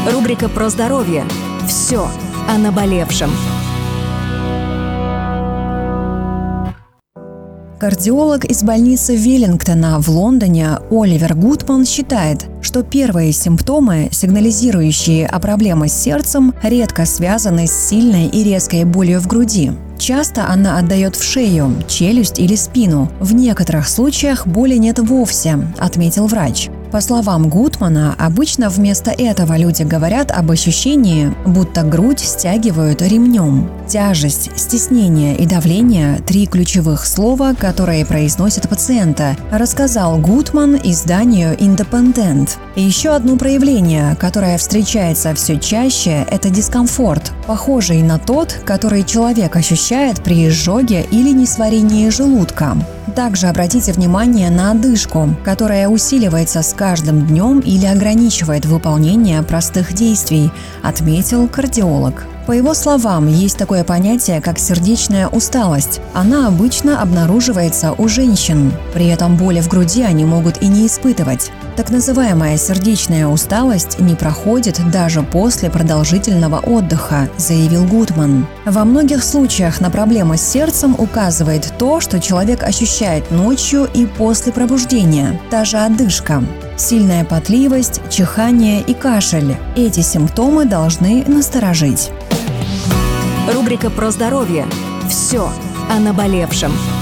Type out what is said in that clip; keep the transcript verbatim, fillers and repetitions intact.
Рубрика про здоровье. Все о наболевшем. Кардиолог из больницы Веллингтона в Лондоне Оливер Гудман считает, что первые симптомы, сигнализирующие о проблемах с сердцем, редко связаны с сильной и резкой болью в груди. Часто она отдает в шею, челюсть или спину. В некоторых случаях боли нет вовсе, отметил врач. По словам Гудмана, обычно вместо этого люди говорят об ощущении, будто грудь стягивают ремнем. Тяжесть, стеснение и давление – три ключевых слова, которые произносят пациента, рассказал Гудман изданию «Independent». И еще одно проявление, которое встречается все чаще – это дискомфорт, похожий на тот, который человек ощущает при изжоге или несварении желудка. Также обратите внимание на одышку, которая усиливается с каждым днем или ограничивает выполнение простых действий, отметил кардиолог. По его словам, есть такое понятие, как сердечная усталость. Она обычно обнаруживается у женщин. При этом боли в груди они могут и не испытывать. Так называемая сердечная усталость не проходит даже после продолжительного отдыха, заявил Гудман. Во многих случаях на проблемы с сердцем указывает то, что человек ощущает ночью и после пробуждения, та же одышка. Сильная потливость, чихание и кашель. Эти симптомы должны насторожить. Рубрика про здоровье. Все о наболевшем.